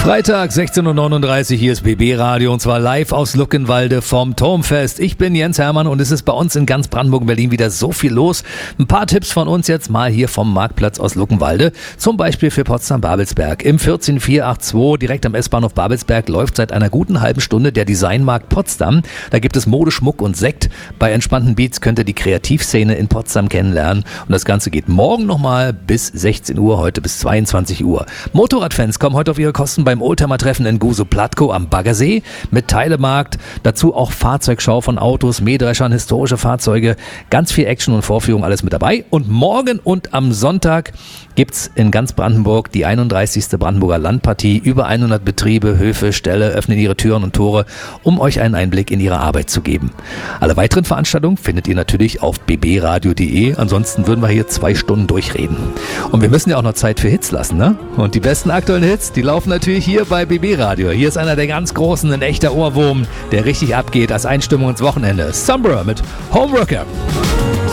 Freitag, 16.39 Uhr, hier ist BB Radio und zwar live aus Luckenwalde vom Turmfest. Ich bin Jens Hermann und es ist bei uns in ganz Brandenburg und Berlin wieder so viel los. Ein paar Tipps von uns jetzt mal hier vom Marktplatz aus Luckenwalde. Zum Beispiel für Potsdam-Babelsberg. Im 14482 direkt am S-Bahnhof Babelsberg läuft seit einer guten halben Stunde der Designmarkt Potsdam. Da gibt es Mode, Schmuck und Sekt. Bei entspannten Beats könnt ihr die Kreativszene in Potsdam kennenlernen. Und das Ganze geht morgen nochmal bis 16 Uhr, heute bis 22 Uhr. Motorradfans kommen heute auf ihre Kosten beim Oldtimer-Treffen in Guso-Platko am Baggersee mit Teilemarkt, dazu auch Fahrzeugschau von Autos, Mähdreschern, historische Fahrzeuge, ganz viel Action und Vorführung, alles mit dabei. Und morgen und am Sonntag gibt's in ganz Brandenburg die 31. Brandenburger Landpartie. Über 100 Betriebe, Höfe, Ställe öffnen ihre Türen und Tore, um euch einen Einblick in ihre Arbeit zu geben. Alle weiteren Veranstaltungen findet ihr natürlich auf bbradio.de. Ansonsten würden wir hier 2 Stunden durchreden. Und wir müssen ja auch noch Zeit für Hits lassen, ne? Und die besten aktuellen Hits, die laufen natürlich hier bei BB Radio. Hier ist einer der ganz großen, ein echter Ohrwurm, der richtig abgeht als Einstimmung ins Wochenende. Sombra mit Homeworker.